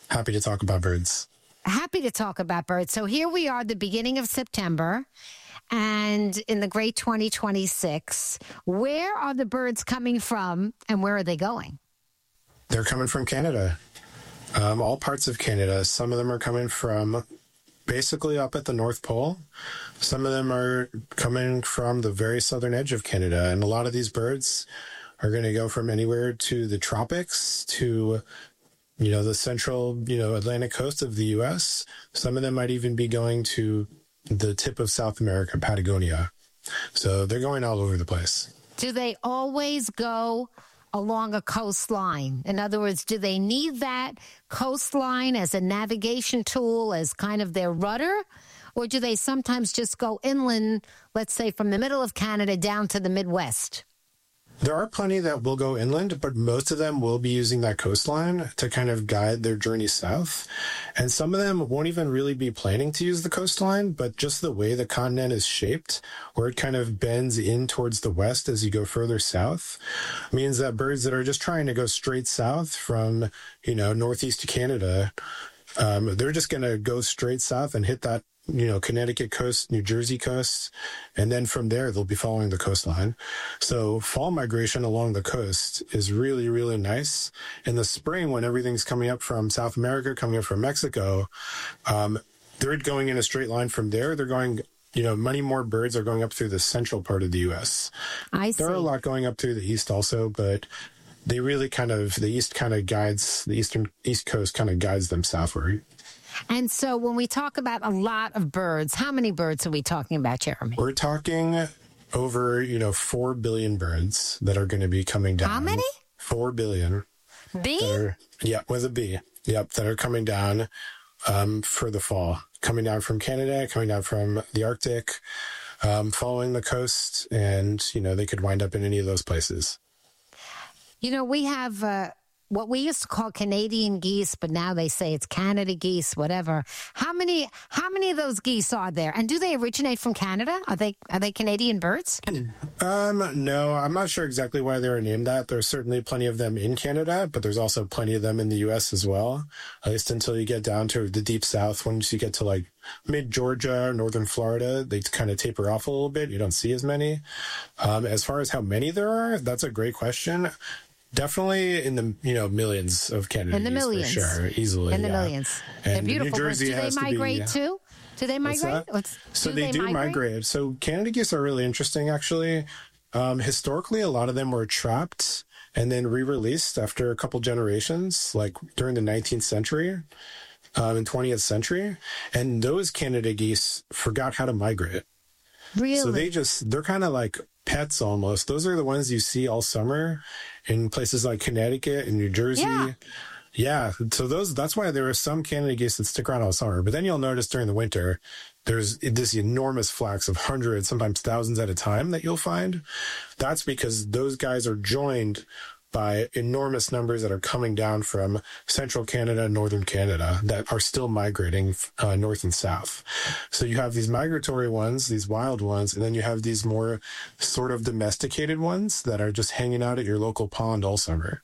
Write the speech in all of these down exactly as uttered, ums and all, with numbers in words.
Happy to talk about birds. Happy to talk about birds. So here we are, the beginning of September, and in the great twenty twenty-six. Where are the birds coming from, and where are they going? They're coming from Canada. Um, all parts of Canada. Some of them are coming from basically up at the North Pole. Some of them are coming from the very southern edge of Canada. And a lot of these birds are going to go from anywhere to the tropics to, you know, the central, you know, Atlantic coast of the U S. Some of them might even be going to the tip of South America, Patagonia. So they're going all over the place. Do they always go along a coastline? In other words, do they need that coastline as a navigation tool, as kind of their rudder? Or do they sometimes just go inland, let's say from the middle of Canada down to the Midwest? There are plenty that will go inland, but most of them will be using that coastline to kind of guide their journey south. And some of them won't even really be planning to use the coastline, but just the way the continent is shaped, where it kind of bends in towards the west as you go further south, means that birds that are just trying to go straight south from, you know, northeast Canada, um, they're just going to go straight south and hit that, you know, Connecticut coast, New Jersey coast, and then from there, they'll be following the coastline. So fall migration along the coast is really, really nice. In the spring, when everything's coming up from South America, coming up from Mexico, um, they're going in a straight line from there. They're going, you know, many more birds are going up through the central part of the U S. I see. There are a lot going up through the east also, but they really kind of, the east kind of guides, the eastern, east coast kind of guides them southward. And so when we talk about a lot of birds, how many birds are we talking about, Jeremy? We're talking over, you know, four billion birds that are going to be coming down. How many? Four billion. B? Are, yeah, with a B. Yep, that are coming down um, for the fall. Coming down from Canada, coming down from the Arctic, um, following the coast, and, you know, they could wind up in any of those places. You know, we have uh, what we used to call Canadian geese, but now they say it's Canada geese, whatever. How many how many of those geese are there? And do they originate from Canada? Are they are they Canadian birds? Um, no, I'm not sure exactly why they were named that. There's certainly plenty of them in Canada, but there's also plenty of them in the U S as well, at least until you get down to the deep south. Once you get to like mid-Georgia, northern Florida, they kind of taper off a little bit. You don't see as many. Um, as far as how many there are, that's a great question. Definitely in the, you know, millions of Canada. In the millions. For sure, easily. In the yeah. millions. And They're beautiful. New Jersey do they has migrate to be, too? Do they migrate? What's, so do they, they do migrate? migrate? So Canada geese are really interesting, actually. Um, historically, a lot of them were trapped and then re-released after a couple generations, like during the nineteenth century um, and twentieth century. And those Canada geese forgot how to migrate. Really? So they just, they're kind of like pets almost. Those are the ones you see all summer in places like Connecticut and New Jersey. Yeah. Yeah. So those, that's why there are some Canada geese that stick around all summer. But then you'll notice during the winter, there's this enormous flocks of hundreds, sometimes thousands at a time that you'll find. That's because those guys are joined by enormous numbers that are coming down from central Canada and northern Canada that are still migrating uh, north and south. So you have these migratory ones, these wild ones, and then you have these more sort of domesticated ones that are just hanging out at your local pond all summer.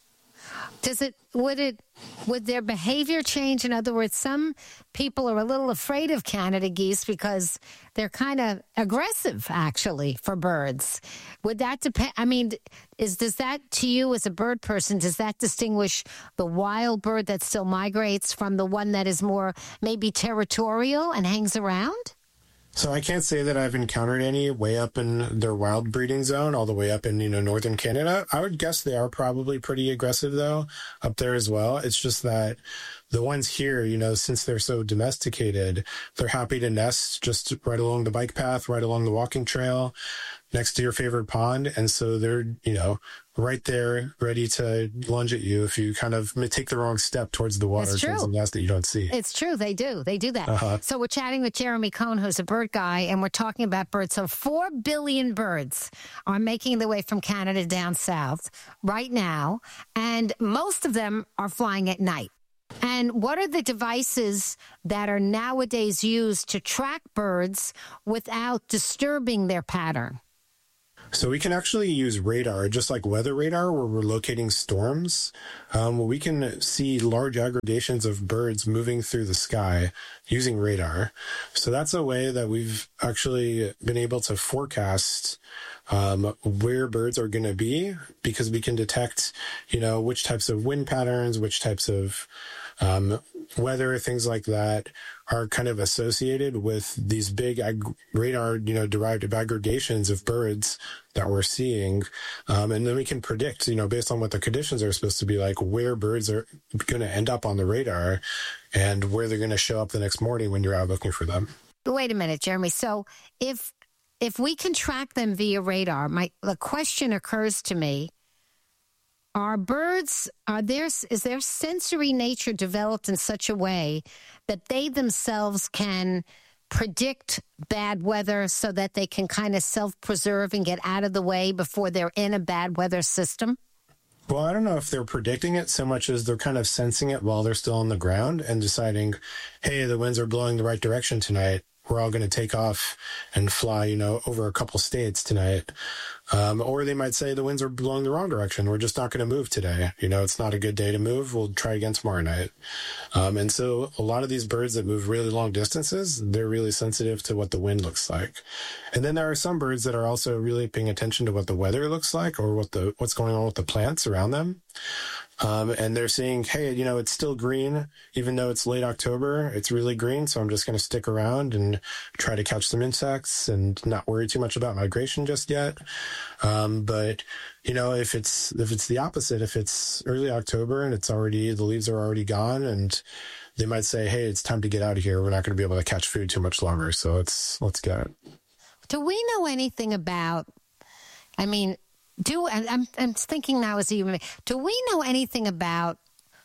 Does it, would it, would their behavior change? In other words, some people are a little afraid of Canada geese because they're kind of aggressive, actually, for birds. Would that depend? I mean, is, does that, to you as a bird person, does that distinguish the wild bird that still migrates from the one that is more maybe territorial and hangs around? So I can't say that I've encountered any way up in their wild breeding zone, all the way up in, you know, northern Canada. I would guess they are probably pretty aggressive, though, up there as well. It's just that the ones here, you know, since they're so domesticated, they're happy to nest just right along the bike path, right along the walking trail, next to your favorite pond. And so they're, you know, right there ready to lunge at you if you kind of take the wrong step towards the water, towards the nest that you don't see. It's true. They do. They do that. Uh-huh. So we're chatting with Jeremy Cohn, who's a bird guy, and we're talking about birds. So four billion birds are making their way from Canada down south right now, and most of them are flying at night. And what are the devices that are nowadays used to track birds without disturbing their pattern? So we can actually use radar, just like weather radar, where we're locating storms. Um, we can see large aggregations of birds moving through the sky using radar. So that's a way that we've actually been able to forecast um, where birds are going to be, because we can detect, you know, which types of wind patterns, which types of um, weather, things like that are kind of associated with these big ag- radar, you know, derived aggregations of birds that we're seeing. Um, and then we can predict, you know, based on what the conditions are supposed to be like, where birds are going to end up on the radar and where they're going to show up the next morning when you're out looking for them. Wait a minute, Jeremy. So if if we can track them via radar, my the question occurs to me, are birds, are there, is their sensory nature developed in such a way that they themselves can predict bad weather so that they can kind of self-preserve and get out of the way before they're in a bad weather system? Well, I don't know if they're predicting it so much as they're kind of sensing it while they're still on the ground and deciding, hey, the winds are blowing the right direction tonight. We're all going to take off and fly, you know, over a couple states tonight. Um, or they might say the winds are blowing the wrong direction. We're just not going to move today. You know, it's not a good day to move. We'll try again tomorrow night. Um, and so a lot of these birds that move really long distances, they're really sensitive to what the wind looks like. And then there are some birds that are also really paying attention to what the weather looks like or what the what's going on with the plants around them. Um, and they're saying, hey, you know, it's still green, even though it's late October, it's really green. So I'm just going to stick around and try to catch some insects and not worry too much about migration just yet. Um, but, you know, if it's, if it's the opposite, if it's early October and it's already, the leaves are already gone, and they might say, hey, it's time to get out of here. We're not going to be able to catch food too much longer. So let's, let's get it. Do we know anything about, I mean, Do I'm I'm thinking now as even do we know anything about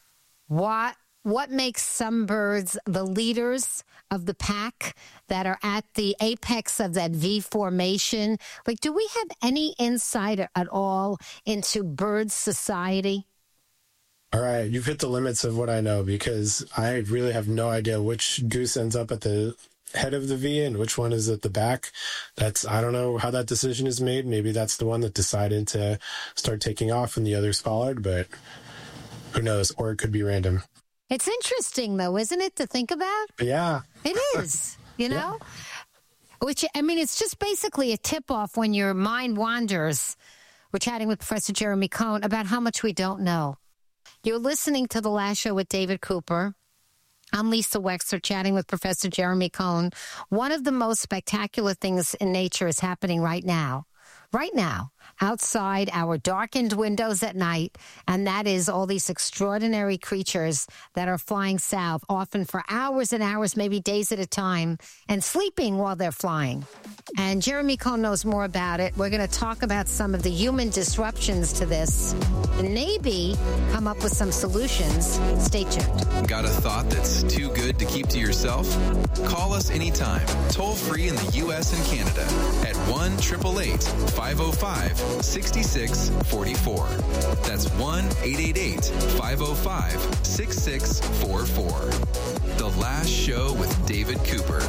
what what makes some birds the leaders of the pack that are at the apex of that V formation? Like, do we have any insight at all into bird society? All right, you've hit the limits of what I know, because I really have no idea which goose ends up at the head of the V and which one is at the back. That's, I don't know how that decision is made. Maybe that's the one that decided to start taking off and the others followed, but who knows? Or it could be random. It's interesting though, isn't it, to think about? Yeah. It is, you know? Yeah. Which, I mean, it's just basically a tip-off when your mind wanders. We're chatting with Professor Jeremy Cohn about how much we don't know. You're listening to The Last Show with David Cooper. I'm Lisa Wexler, chatting with Professor Jeremy Cohn. One of the most spectacular things in nature is happening right now. Right now, outside our darkened windows at night, and that is all these extraordinary creatures that are flying south, often for hours and hours, maybe days at a time, and sleeping while they're flying. And Jeremy Cohn knows more about it. We're going to talk about some of the human disruptions to this and maybe come up with some solutions. Stay tuned. Got a thought that's too good to keep to yourself? Call us anytime, toll free in the U S and Canada at one eight eight eight, five oh five, six six four four. That's one eight eight eight, five oh five, six six four four. The Last Show with David Cooper.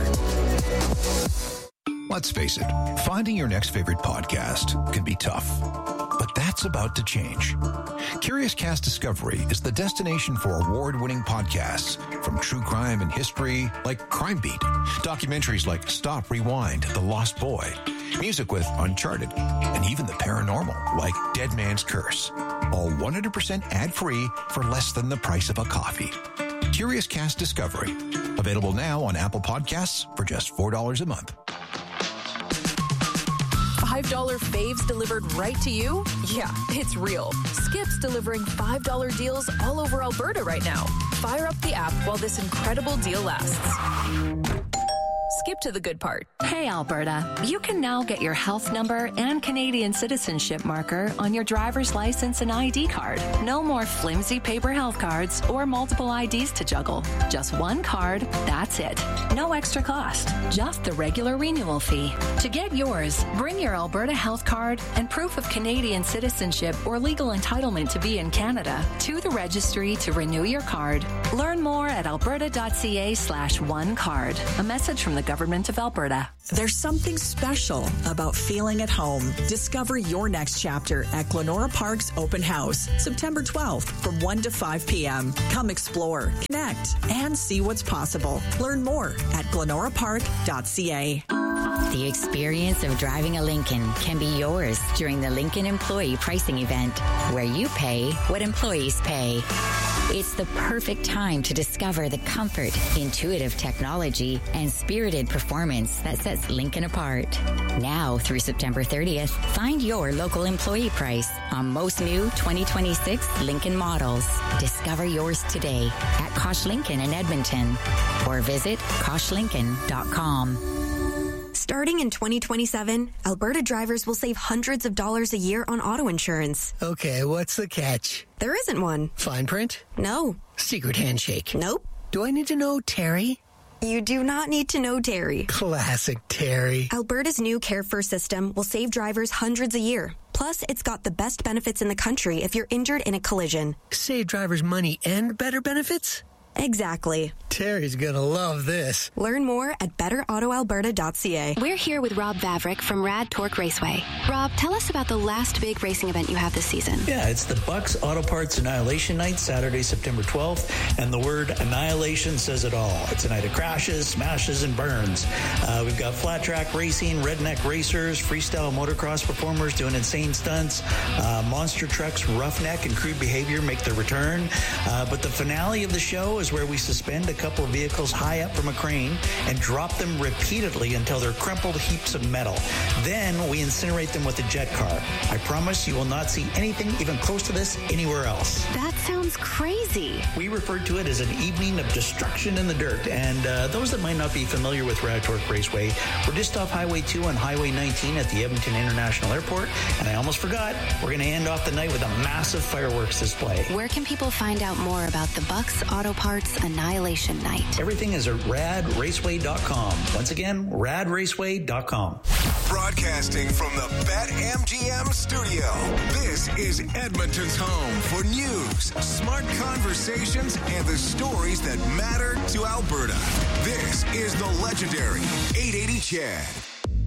Let's face it, finding your next favorite podcast can be tough. But that's about to change. Curious Cast Discovery is the destination for award-winning podcasts, from true crime and history like Crime Beat, documentaries like Stop, Rewind, The Lost Boy, music with Uncharted, and even the paranormal like Dead Man's Curse. All one hundred percent ad-free for less than the price of a coffee. Curious Cast Discovery. Available now on Apple Podcasts for just four dollars a month. five dollar faves delivered right to you? Yeah, it's real. Skip's delivering five dollar deals all over Alberta right now. Fire up the app while this incredible deal lasts. Skip to the good part. Hey, Alberta. You can now get your health number and Canadian citizenship marker on your driver's license and I D card. No more flimsy paper health cards or multiple I Ds to juggle. Just one card, that's it. No extra cost, just the regular renewal fee. To get yours, bring your Alberta health card and proof of Canadian citizenship or legal entitlement to be in Canada to the registry to renew your card. Learn more at alberta.ca slash one card. A message from the Government of Alberta. There's something special about feeling at home. Discover your next chapter at Glenora Park's Open House, September twelfth from one to five p.m. Come explore, connect, and see what's possible. Learn more at glenora park dot c a. The experience of driving a Lincoln can be yours during the Lincoln Employee Pricing Event, where you pay what employees pay. It's the perfect time to discover the comfort, intuitive technology, and spirited performance that sets Lincoln apart. Now through September thirtieth, find your local employee price on most new twenty twenty-six Lincoln models. Discover yours today at Kosh Lincoln in Edmonton or visit kosh lincoln dot com. Starting in twenty twenty-seven, Alberta drivers will save hundreds of dollars a year on auto insurance. Okay, what's the catch? There isn't one. Fine print? No. Secret handshake? Nope. Do I need to know Terry? You do not need to know Terry. Classic Terry. Alberta's new Care First system will save drivers hundreds a year. Plus, it's got the best benefits in the country if you're injured in a collision. Save drivers money and better benefits? Exactly. Terry's gonna love this. Learn more at better auto alberta dot c a. We're here with Rob Vavrick from Rad Torque Raceway. Rob, tell us about the last big racing event you have this season. Yeah, it's the Bucks Auto Parts Annihilation Night, Saturday, September twelfth, and the word annihilation says it all. It's a night of crashes, smashes, and burns. Uh, we've got flat track racing, redneck racers, freestyle motocross performers doing insane stunts, uh, monster trucks, roughneck, and crude behavior make their return. Uh, but the finale of the show is where we suspend a couple of vehicles high up from a crane and drop them repeatedly until they're crumpled heaps of metal. Then we incinerate them with a jet car. I promise you will not see anything even close to this anywhere else. That sounds crazy. We refer to it as an evening of destruction in the dirt. And uh, those that might not be familiar with Rad Torque Raceway, we're just off Highway two on Highway nineteen at the Edmonton International Airport. And I almost forgot, we're going to end off the night with a massive fireworks display. Where can people find out more about the Bucks Auto Parts Annihilation Night? Everything is at rad raceway dot com. Once again, rad raceway dot com. Broadcasting from the BetMGM studio, this is Edmonton's home for news, smart conversations, and the stories that matter to Alberta. This is the legendary eight eighty C H E D.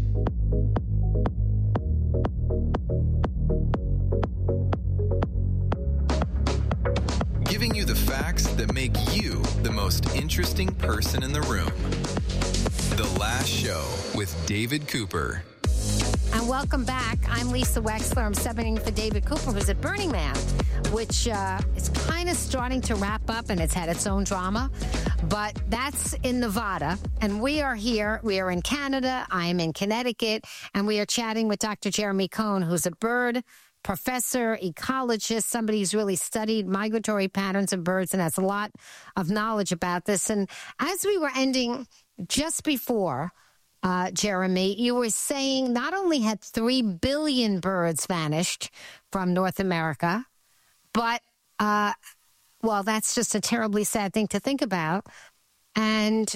Giving you the facts that make you the most interesting person in the room. The Last Show with David Cooper. And welcome back. I'm Lisa Wexler. I'm subbing for David Cooper, who's at Burning Man, which uh, is kind of starting to wrap up, and it's had its own drama. But that's in Nevada, and we are here. We are in Canada. I am in Connecticut, and we are chatting with Doctor Jeremy Cohn, who's a bird professor, ecologist, somebody who's really studied migratory patterns of birds and has a lot of knowledge about this. And as we were ending just before, uh, Jeremy, you were saying not only had three billion birds vanished from North America, but, uh, well, that's just a terribly sad thing to think about. And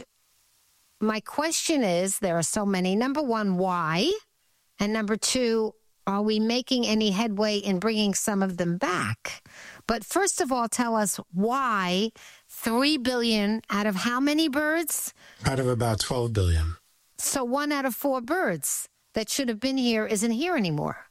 my question is, there are so many. Number one, why? And number two, are we making any headway in bringing some of them back? But first of all, tell us why three billion out of how many birds? Out of about twelve billion. So one out of four birds that should have been here isn't here anymore.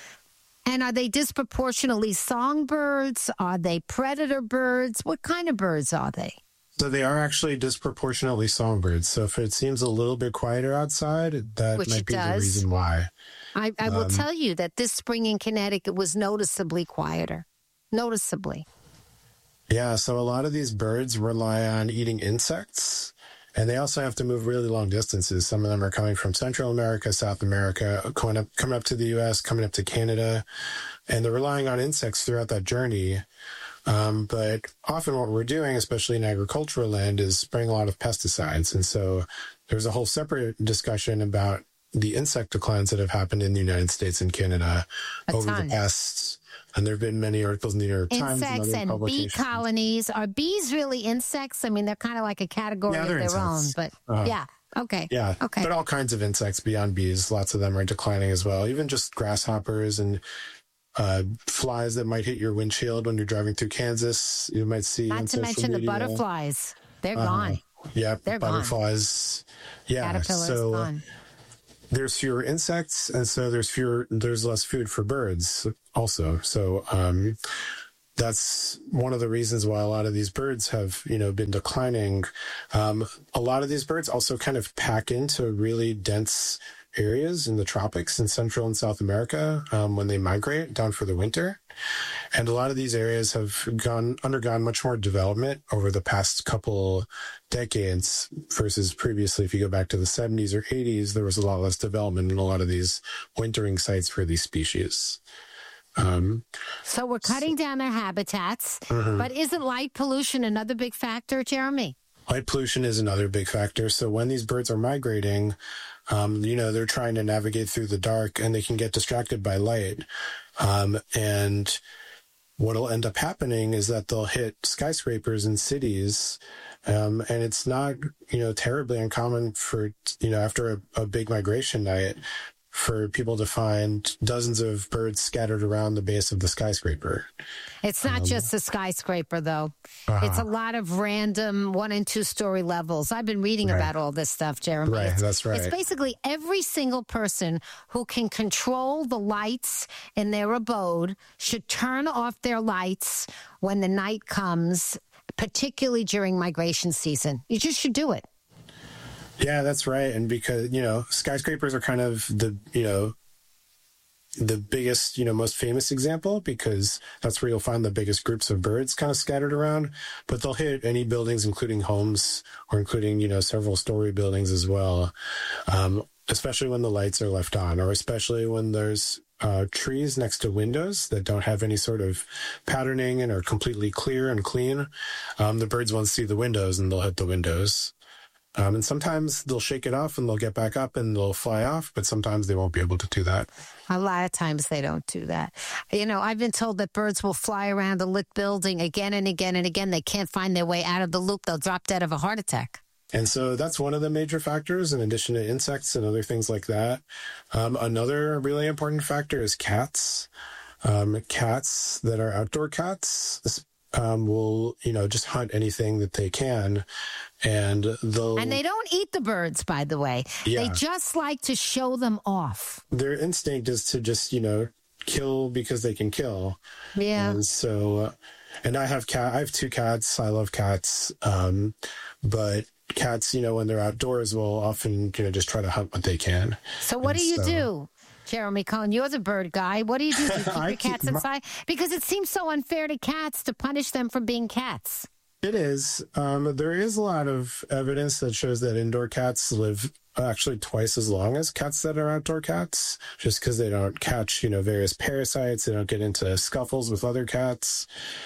And are they disproportionately songbirds? Are they predator birds? What kind of birds are they? So they are actually disproportionately songbirds. So if it seems a little bit quieter outside, that Which might be does. the reason why. I, I will Um, tell you that this spring in Connecticut was noticeably quieter. Noticeably. Yeah, so a lot of these birds rely on eating insects, and they also have to move really long distances. Some of them are coming from Central America, South America, coming up, coming up to the U S, coming up to Canada, and they're relying on insects throughout that journey. Um, but often what we're doing, especially in agricultural land, is spraying a lot of pesticides. And so there's a whole separate discussion about the insect declines that have happened in the United States and Canada A over ton. the past. And there have been many articles in the New York Times and Insects other and bee publications. colonies. Are bees really insects? I mean, they're kind of like a category Yeah, of they're their insects. own. But Uh, yeah, okay. Yeah, Okay. but all kinds of insects beyond bees. Lots of them are declining as well. Even just grasshoppers and uh, flies that might hit your windshield when you're driving through Kansas. You might see on Not to social mention the media. butterflies. They're Uh-huh. gone. Yeah, They're butterflies. Gone. Yeah, Caterpillars so gone. There's fewer insects, and so there's fewer. There's less food for birds, also. So um, that's one of the reasons why a lot of these birds have, you know, been declining. Um, a lot of these birds also kind of pack into really dense areas in the tropics in Central and South America um, when they migrate down for the winter. And a lot of these areas have gone undergone much more development over the past couple decades versus previously. If you go back to the seventies or eighties, there was a lot less development in a lot of these wintering sites for these species. Um, so we're cutting down their habitats, mm-hmm. but isn't light pollution another big factor, Jeremy? Light pollution is another big factor. So when these birds are migrating, um, you know, they're trying to navigate through the dark and they can get distracted by light. Um, and what'll end up happening is that they'll hit skyscrapers in cities. Um, and it's not, you know, terribly uncommon for, you know, after a, a big migration night, for people to find dozens of birds scattered around the base of the skyscraper. It's not um, just a skyscraper, though. Uh-huh. It's a lot of random one and two story levels. I've been reading right. about all this stuff, Jeremy. Right, it's, that's right. It's basically every single person who can control the lights in their abode should turn off their lights when the night comes, particularly during migration season. You just should do it. Yeah, that's right. And because, you know, skyscrapers are kind of the, you know, the biggest, you know, most famous example, because that's where you'll find the biggest groups of birds kind of scattered around. But they'll hit any buildings, including homes or including, you know, several story buildings as well, um, especially when the lights are left on, or especially when there's uh, trees next to windows that don't have any sort of patterning and are completely clear and clean. Um, the birds won't see the windows and they'll hit the windows. Um, and sometimes they'll shake it off and they'll get back up and they'll fly off, but sometimes they won't be able to do that. A lot of times they don't do that. You know, I've been told that birds will fly around a lit building again and again and again. They can't find their way out of the loop. They'll drop dead of a heart attack. And so that's one of the major factors, in addition to insects and other things like that. Um, another really important factor is cats. Um, cats that are outdoor cats um, will, you know, just hunt anything that they can. And they'll... And they don't eat the birds, by the way. Yeah. They just like to show them off. Their instinct is to just, you know, kill because they can kill. Yeah. And so, uh, and I have cat, I have two cats. I love cats. Um, but cats, you know, when they're outdoors will often, you know, just try to hunt what they can. So what and do you so, do? Jeremy Cohen, you're the bird guy. What do you do? Do you keep your cats keep my- inside? Because it seems so unfair to cats to punish them for being cats. It is. Um, there is a lot of evidence that shows that indoor cats live actually twice as long as cats that are outdoor cats, just because they don't catch, you know, various parasites. They don't get into scuffles with other cats.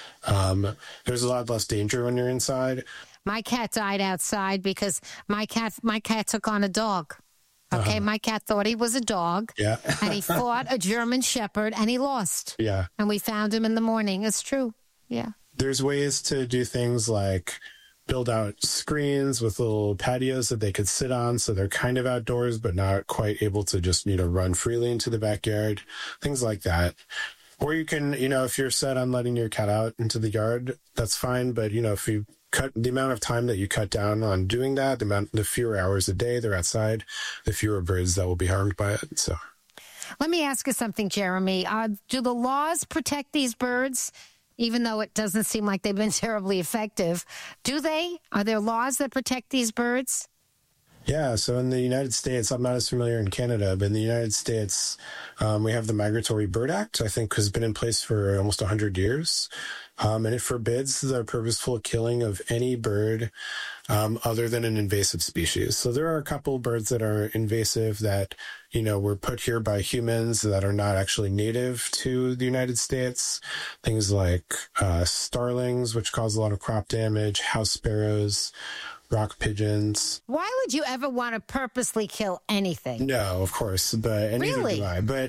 Um, there's a lot less danger when you're inside. My cat died outside because my cat my cat took on a dog. Okay, uh-huh. My cat thought he was a dog. Yeah. And he fought a German Shepherd and he lost. Yeah. And we found him in the morning. It's true. Yeah. There's ways to do things like build out screens with little patios that they could sit on, so they're kind of outdoors but not quite able to just, you know, run freely into the backyard, things like that. Or you can, you know, if you're set on letting your cat out into the yard, that's fine. But, you know, if you cut the amount of time that you cut down on doing that, the amount, the fewer hours a day they're outside, the fewer birds that will be harmed by it. So let me ask you something, Jeremy. Uh, do the laws protect these birds? Even though it doesn't seem like they've been terribly effective, do they? Are there laws that protect these birds? Yeah, so in the United States, I'm not as familiar in Canada, but in the United States, um, we have the Migratory Bird Act, I think has been in place for almost one hundred years. Um, and it forbids the purposeful killing of any bird um, other than an invasive species. So there are a couple birds that are invasive that, you know, were put here by humans that are not actually native to the United States. Things like uh, starlings, which cause a lot of crop damage, house sparrows, rock pigeons. Why would you ever want to purposely kill anything? No, of course, but and really? neither do I. But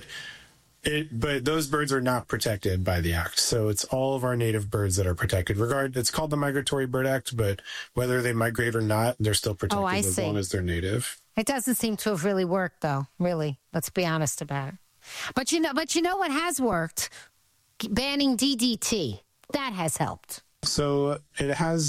it, but those birds are not protected by the act. So it's all of our native birds that are protected. Regard, it's called the Migratory Bird Act, but whether they migrate or not, they're still protected oh, I as see. long as they're native. It doesn't seem to have really worked, though. Really, let's be honest about it. But you know, but you know what has worked? Banning D D T. That has helped. So it has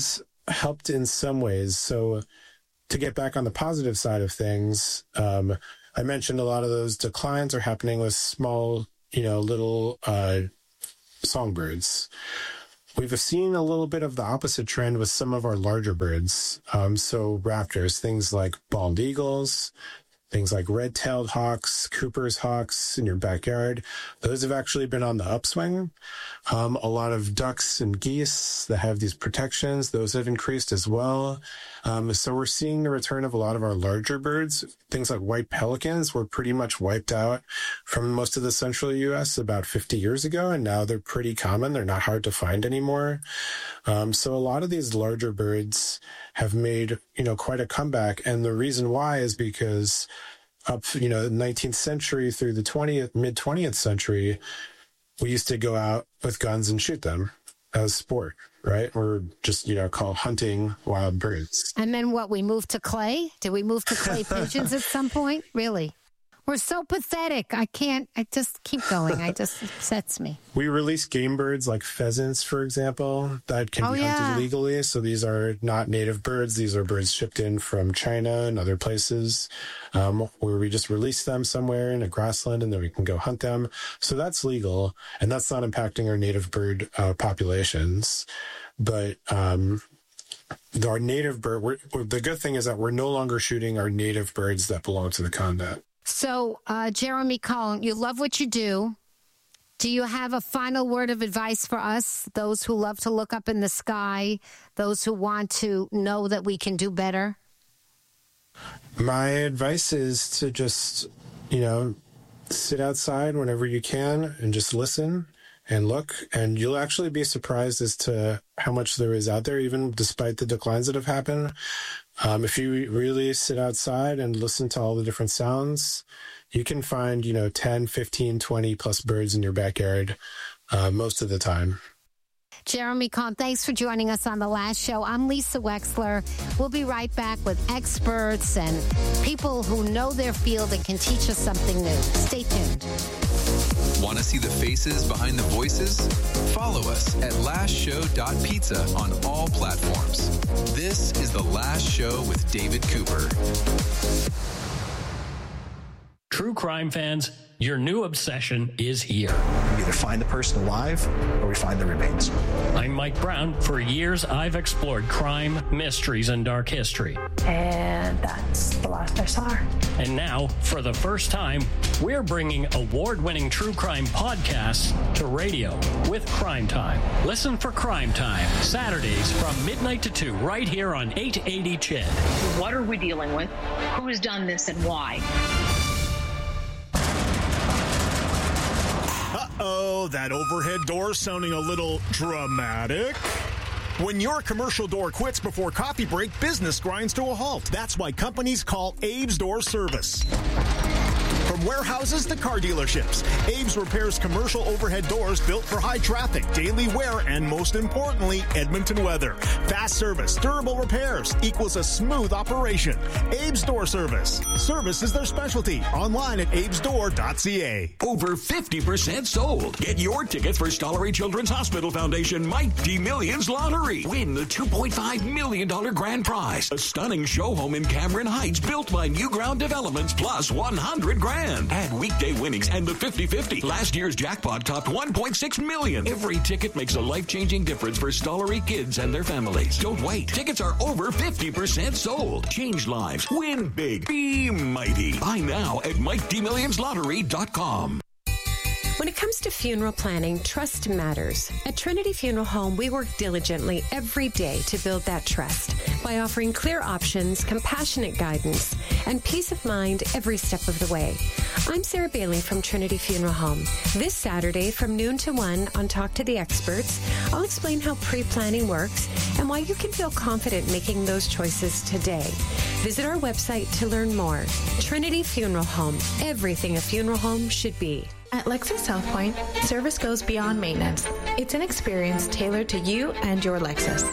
helped in some ways. So to get back on the positive side of things, um, I mentioned a lot of those declines are happening with small, you know, little uh, songbirds. We've seen a little bit of the opposite trend with some of our larger birds. Um, so raptors, things like bald eagles, things like red-tailed hawks, Cooper's hawks in your backyard, those have actually been on the upswing. Um, a lot of ducks and geese that have these protections, those have increased as well. Um, so we're seeing the return of a lot of our larger birds. Things like white pelicans were pretty much wiped out from most of the central U S about fifty years ago, and now they're pretty common. They're not hard to find anymore. Um, so a lot of these larger birds have made, you know, quite a comeback. And the reason why is because up, you know, nineteenth century through the twentieth, mid twentieth century, we used to go out with guns and shoot them as sport, right? Or just, you know, call hunting wild birds. And then what, we moved to clay? Did we move to clay pigeons at some point? Really? We're so pathetic. I can't, I just keep going. I just upsets me. We release game birds like pheasants, for example, that can oh, be yeah. hunted legally. So these are not native birds. These are birds shipped in from China and other places, um, where we just release them somewhere in a grassland and then we can go hunt them. So that's legal, and that's not impacting our native bird uh, populations. But um, our native bird, we're, we're, the good thing is that we're no longer shooting our native birds that belong to the Condat. So, uh, Jeremy Collin, you love what you do. Do you have a final word of advice for us, those who love to look up in the sky, those who want to know that we can do better? My advice is to just, you know, sit outside whenever you can and just listen and look, and you'll actually be surprised as to how much there is out there, even despite the declines that have happened. Um, if you really sit outside and listen to all the different sounds, you can find, you know, ten, fifteen, twenty plus birds in your backyard uh, most of the time. Jeremy Collin, thanks for joining us on The Last Show. I'm Lisa Wexler. We'll be right back with experts and people who know their field and can teach us something new. Stay tuned. Want to see the faces behind the voices? Follow us at last show dot pizza on all platforms. This is The Last Show with David Cooper. True crime fans, your new obsession is here. We either find the person alive or we find the remains. I'm Mike Brown. For years, I've explored crime, mysteries, and dark history. And that's the last I saw her. And now, for the first time, we're bringing award-winning true crime podcasts to radio with Crime Time. Listen for Crime Time, Saturdays from midnight to two, right here on eight eighty C H I D. What are we dealing with? Who's done this and why? Uh-oh, that overhead door sounding a little dramatic. When your commercial door quits before coffee break, business grinds to a halt. That's why companies call Abe's Door Service. From warehouses to car dealerships, Abe's repairs commercial overhead doors built for high traffic, daily wear, and most importantly, Edmonton weather. Fast service, durable repairs equals a smooth operation. Abe's Door Service. Service is their specialty. Online at abes door dot c a. Over fifty percent sold. Get your tickets for Stollery Children's Hospital Foundation Mike D. Millions Lottery. Win the two point five million dollars grand prize. A stunning show home in Cameron Heights built by New Ground Developments plus one hundred grand. Add weekday winnings and the fifty fifty. Last year's jackpot topped one point six million dollars. Every ticket makes a life-changing difference for Stollery kids and their families. Don't wait. Tickets are over fifty percent sold. Change lives. Win big. Be mighty. Buy now at mike d millions lottery dot com. When it comes to funeral planning, trust matters. At Trinity Funeral Home, we work diligently every day to build that trust by offering clear options, compassionate guidance, and peace of mind every step of the way. I'm Sarah Bailey from Trinity Funeral Home. This Saturday from noon to one on Talk to the Experts, I'll explain how pre-planning works and why you can feel confident making those choices today. Visit our website to learn more. Trinity Funeral Home, everything a funeral home should be. At Lexus South Point, service goes beyond maintenance. It's an experience tailored to you and your Lexus.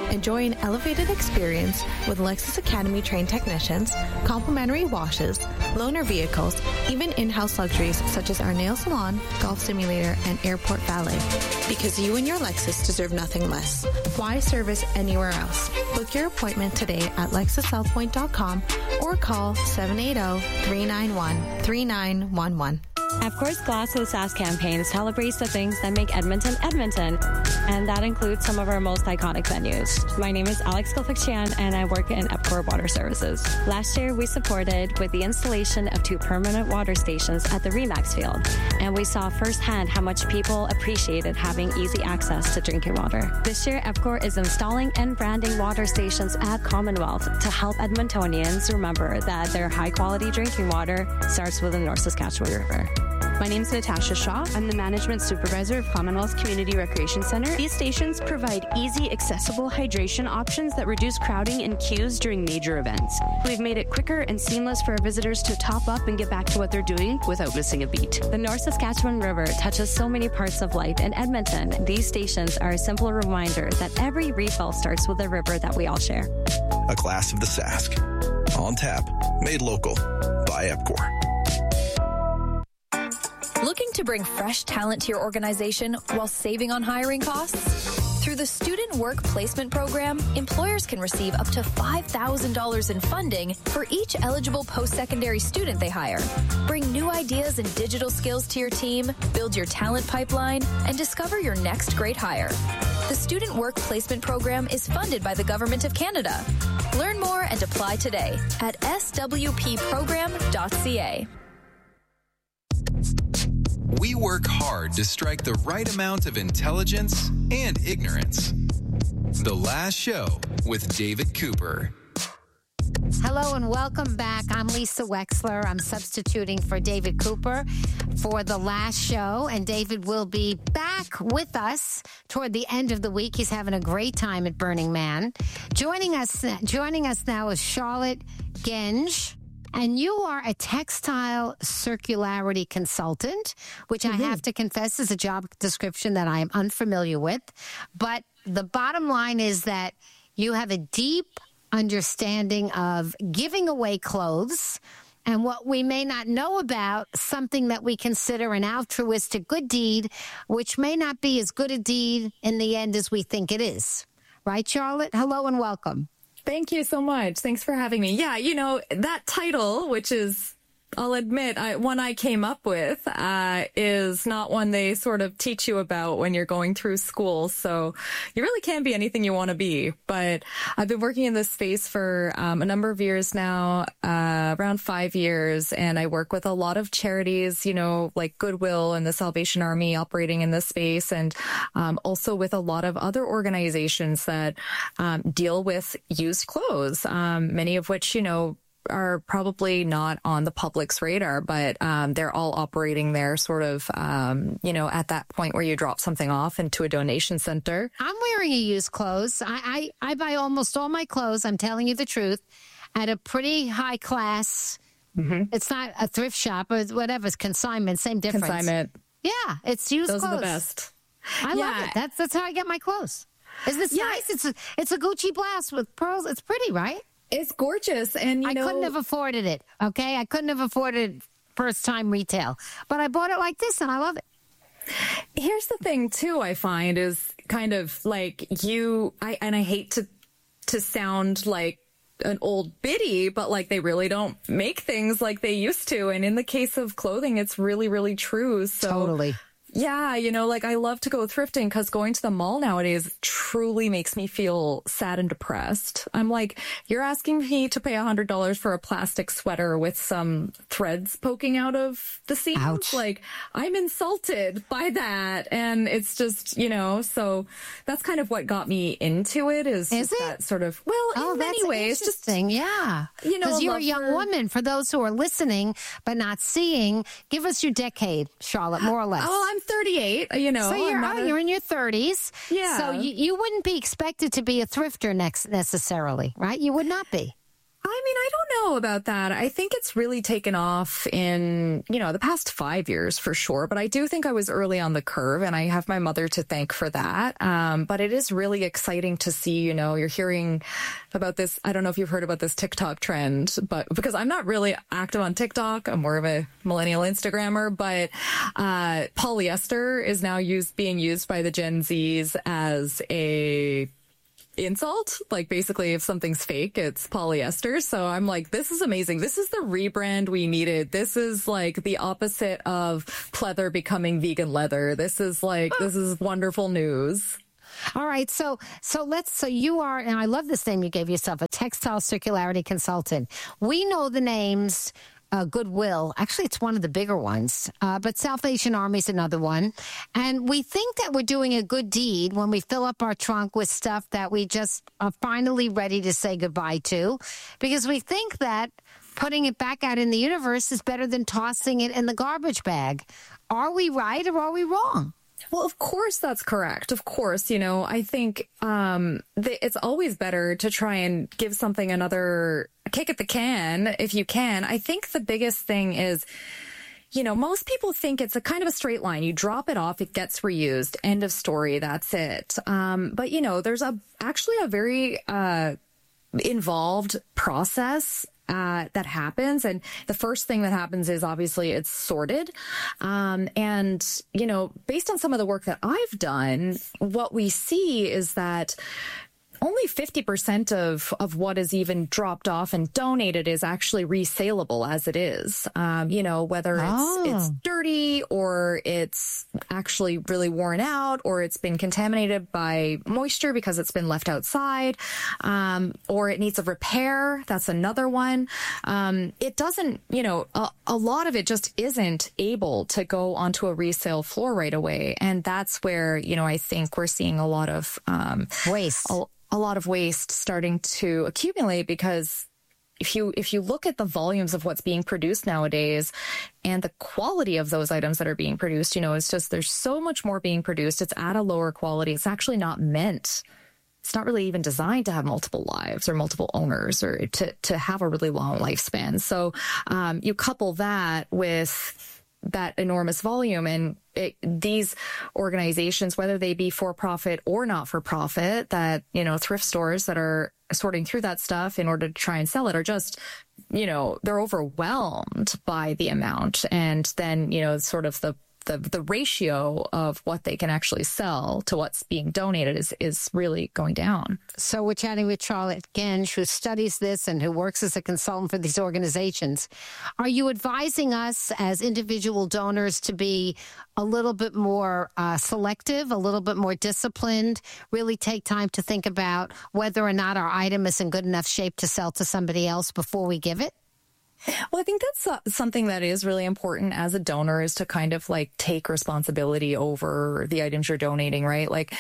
Enjoy an elevated experience with Lexus Academy trained technicians, complimentary washes, loaner vehicles, even in-house luxuries such as our nail salon, golf simulator, and airport valet. Because you and your Lexus deserve nothing less. Why service anywhere else? Book your appointment today at lexus south point dot com or call seven eight zero, three nine one, three nine one one. EPCOR's Glass with Sass campaign celebrates the things that make Edmonton, Edmonton, and that includes some of our most iconic venues. My name is Alex Gilfixian, and I work in EPCOR Water Services. Last year, we supported with the installation of two permanent water stations at the Remax Field, and we saw firsthand how much people appreciated having easy access to drinking water. This year, EPCOR is installing and branding water stations at Commonwealth to help Edmontonians remember that their high-quality drinking water starts with the North Saskatchewan River. My name is Natasha Shaw. I'm the Management Supervisor of Commonwealth Community Recreation Center. These stations provide easy, accessible hydration options that reduce crowding and queues during major events. We've made it quicker and seamless for our visitors to top up and get back to what they're doing without missing a beat. The North Saskatchewan River touches so many parts of life in Edmonton. These stations are a simple reminder that every refill starts with the river that we all share. A glass of the Sask. On tap. Made local. By EPCOR. Looking to bring fresh talent to your organization while saving on hiring costs? Through the Student Work Placement Program, employers can receive up to five thousand dollars in funding for each eligible post-secondary student they hire. Bring new ideas and digital skills to your team, build your talent pipeline, and discover your next great hire. The Student Work Placement Program is funded by the Government of Canada. Learn more and apply today at s w p program dot c a. We work hard to strike the right amount of intelligence and ignorance. The Last Show with David Cooper. Hello and welcome back. I'm Lisa Wexler. I'm substituting for David Cooper for The Last Show, and David will be back with us toward the end of the week. He's having a great time at Burning Man. Joining us, joining us now is Charlotte Genge. And you are a textile circularity consultant, which mm-hmm. I have to confess is a job description that I am unfamiliar with. But the bottom line is that you have a deep understanding of giving away clothes and what we may not know about something that we consider an altruistic good deed, which may not be as good a deed in the end as we think it is. Right, Charlotte? Hello and welcome. Thank you so much. Thanks for having me. Yeah, you know, that title, which is, I'll admit, I, one I came up with, uh, is not one they sort of teach you about when you're going through school. So you really can be anything you want to be. But I've been working in this space for um, a number of years now, uh, around five years. And I work with a lot of charities, you know, like Goodwill and the Salvation Army operating in this space. And um, also with a lot of other organizations that um, deal with used clothes, um, many of which, you know, are probably not on the public's radar, but um, they're all operating there sort of, um, you know, at that point where you drop something off into a donation center. I'm wearing a used clothes. I, I, I buy almost all my clothes, I'm telling you the truth, at a pretty high class. Mm-hmm. It's not a thrift shop or whatever, it's consignment, same difference. Consignment. Yeah, it's used Those clothes. Those are the best. I yeah. love it. That's, that's how I get my clothes. Isn't this yeah. nice? It's a, it's a Gucci blouse with pearls. It's pretty, right? It's gorgeous. And, you I know, couldn't have afforded it, okay? I couldn't have afforded first-time retail. But I bought it like this, and I love it. Here's the thing, too, I find is kind of like you, I and I hate to to sound like an old biddy, but like they really don't make things like they used to. And in the case of clothing, it's really, really true. So totally. Yeah, you know, like I love to go thrifting because going to the mall nowadays truly makes me feel sad and depressed. I'm like, you're asking me to pay one hundred dollars for a plastic sweater with some threads poking out of the seams? Ouch. Like, I'm insulted by that. And it's just, you know, so that's kind of what got me into it is, is it? that sort of, well, oh, in that's many ways. Interesting. Just, yeah. You know, because you're a young for... woman. For those who are listening but not seeing, give us your decade, Charlotte, more or less. Oh, I'm thirty-eight, you know. So you're, oh, a... you're in your thirties. Yeah. So you, you wouldn't be expected to be a thrifter next necessarily, right? You would not be. I mean, I don't know about that. I think it's really taken off in, you know, the past five years for sure. But I do think I was early on the curve, and I have my mother to thank for that. Um, but it is really exciting to see, you know, you're hearing about this. I don't know if you've heard about this TikTok trend, but because I'm not really active on TikTok, I'm more of a millennial Instagrammer, but uh, polyester is now used being used by the Gen Zs as a insult. Like, basically, if something's fake, it's polyester. So I'm like, this is amazing. This is the rebrand we needed. This is like the opposite of pleather becoming vegan leather. This is like, this is wonderful news. All right. So, so let's, so you are, and I love this name you gave yourself, a textile circularity consultant. We know the names. Uh, Goodwill. Actually, it's one of the bigger ones, uh, but South Asian Army is another one. And we think that we're doing a good deed when we fill up our trunk with stuff that we just are finally ready to say goodbye to, because we think that putting it back out in the universe is better than tossing it in the garbage bag. Are we right or are we wrong? Well, of course that's correct. Of course, you know, I think um, th- it's always better to try and give something another kick at the can if you can. I think the biggest thing is, you know, most people think it's a kind of a straight line. You drop it off, it gets reused, end of story, that's it. Um, but, you know, there's a actually a very uh, involved process Uh, that happens. And the first thing that happens is obviously it's sorted. Um, and, you know, based on some of the work that I've done, what we see is that only fifty percent of, of what is even dropped off and donated is actually resaleable as it is. Um, you know, whether it's, Oh. it's dirty or it's actually really worn out or it's been contaminated by moisture because it's been left outside, um, or it needs a repair. That's another one. Um, it doesn't, you know, a, a lot of it just isn't able to go onto a resale floor right away. And that's where, you know, I think we're seeing a lot of um, waste. A, a lot of waste starting to accumulate, because if you if you look at the volumes of what's being produced nowadays and the quality of those items that are being produced, you know, it's just there's so much more being produced. It's at a lower quality. It's actually not meant. It's not really even designed to have multiple lives or multiple owners or to, to have a really long lifespan. So um, you couple that with that enormous volume, and it, these organizations, whether they be for profit or not for profit, that, you know, thrift stores that are sorting through that stuff in order to try and sell it are just, you know, they're overwhelmed by the amount. And then, you know, sort of the The, the ratio of what they can actually sell to what's being donated is, is really going down. So we're chatting with Charlotte Genge, who studies this and who works as a consultant for these organizations. Are you advising us as individual donors to be a little bit more uh, selective, a little bit more disciplined, really take time to think about whether or not our item is in good enough shape to sell to somebody else before we give it? Well, I think that's uh, something that is really important as a donor, is to kind of like take responsibility over the items you're donating, right? Like,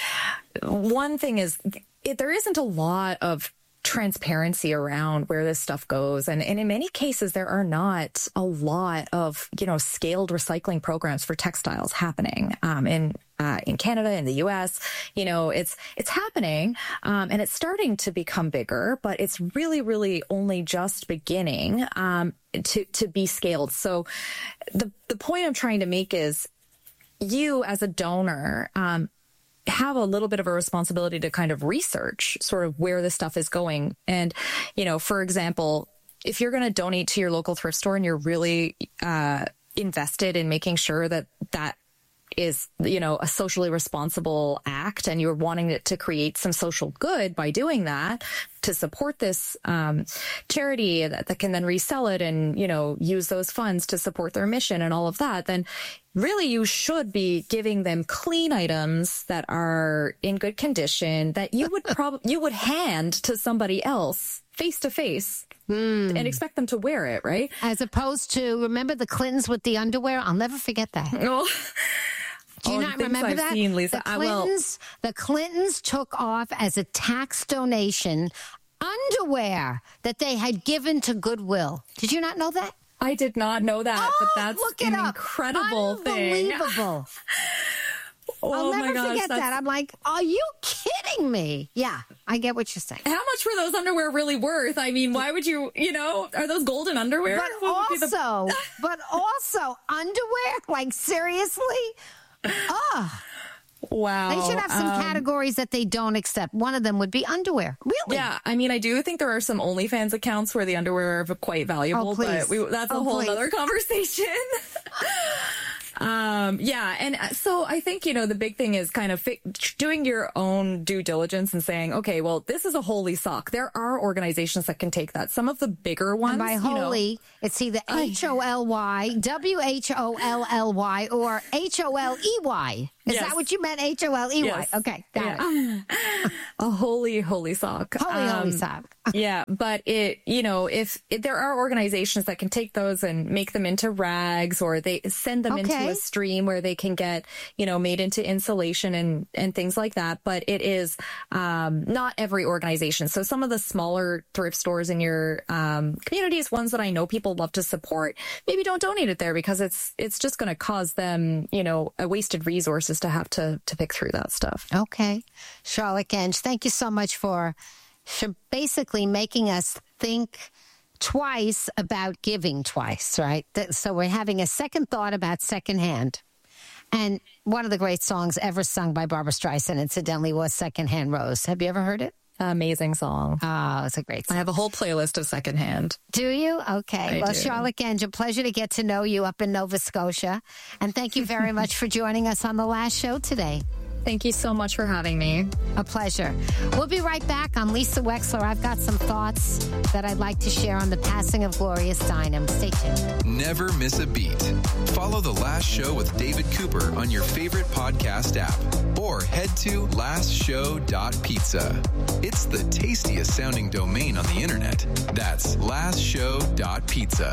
one thing is it, there isn't a lot of transparency around where this stuff goes. And, and in many cases, there are not a lot of, you know, scaled recycling programs for textiles happening um, in uh, in Canada, in the U S. You know, it's it's happening um, and it's starting to become bigger, but it's really, really only just beginning um, to, to be scaled. So the, the point I'm trying to make is, you as a donor, um, have a little bit of a responsibility to kind of research sort of where this stuff is going. And, you know, for example, if you're going to donate to your local thrift store and you're really uh, invested in making sure that that is, you know, a socially responsible act, and you're wanting it to create some social good by doing that, to support this um, charity that, that can then resell it and, you know, use those funds to support their mission and all of that, then really you should be giving them clean items that are in good condition, that you would probably, you would hand to somebody else face to face and expect them to wear it, right? As opposed to, remember the Clintons with the underwear? I'll never forget that. Oh. Do you Oh, not things remember I've that? seen, Lisa. The I will. Clintons, the Clintons took off as a tax donation underwear that they had given to Goodwill. Did you not know that? I did not know that, oh, but that's look it an up. incredible thing. Unbelievable. Oh I'll my never gosh, forget that's- that. I'm like, are you kidding kidding me? Yeah, I get what you're saying. How much were those underwear really worth? I mean, why would you, you know, are those golden underwear? But What would be the- also, but also underwear? Like, seriously? Oh. Wow. They should have some um, categories that they don't accept. One of them would be underwear. Really? Yeah, I mean, I do think there are some OnlyFans accounts where the underwear are quite valuable, Oh, please. but we, that's a Oh, whole please. other conversation. Um, yeah. And so I think, you know, the big thing is kind of fi- doing your own due diligence and saying, okay, well, this is a holy sock. There are organizations that can take that. Some of the bigger ones. And by you know- holy, it's either H O L Y, W H O L L Y, or H O L E Y. Is Yes. that what you meant? H O L E Y. Yes. Okay, got Yeah. it. A holy, holy sock. Holy, holy Um, sock. yeah, but it, you know, if, if there are organizations that can take those and make them into rags, or they send them into Okay. a stream where they can get, you know, made into insulation and, and things like that. But it is um, not every organization. So some of the smaller thrift stores in your um, communities, ones that I know people love to support, maybe don't donate it there because it's it's just going to cause them, you know, a wasted resources to have to to pick through that stuff. Okay. Charlotte Genge, thank you so much for, for basically making us think twice about giving twice, right? Th- So we're having a second thought about secondhand. And one of the great songs ever sung by Barbara Streisand, incidentally, was Secondhand Rose. Have you ever heard it? Amazing song. Oh, it's a great song. I have a whole playlist of Secondhand. Do you? Okay. I well, do. Charlotte Genge, a pleasure to get to know you up in Nova Scotia. And thank you very much for joining us on the last show today. Thank you so much for having me. A pleasure. We'll be right back. I'm Lisa Wexler. I've got some thoughts that I'd like to share on the passing of Gloria Steinem. Stay tuned. Never miss a beat. Follow The Last Show with David Cooper on your favorite podcast app or head to last show dot pizza. It's the tastiest sounding domain on the internet. That's last show dot pizza.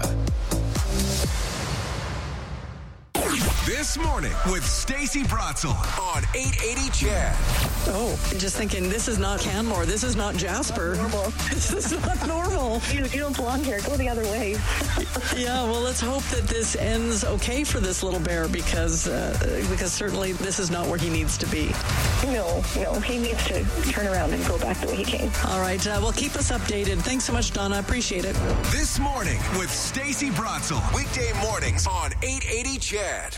This morning with Stacey Bratzel on eight eighty Chad. Oh, just thinking, this is not Canmore. This is not Jasper. Normal. This is not normal. You, you don't belong here. Go the other way. Yeah, well, let's hope that this ends okay for this little bear because uh, because certainly this is not where he needs to be. No, no. He needs to turn around and go back the way he came. All right, uh, well, keep us updated. Thanks so much, Donna. Appreciate it. This morning with Stacey Bratzel. Weekday mornings on eight eighty Chad.